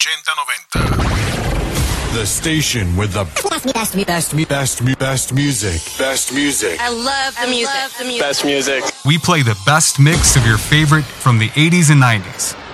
8090. The station with the best music. Best music. I love the music. Best music. We play the best mix of your favorite from the 80s and 90s.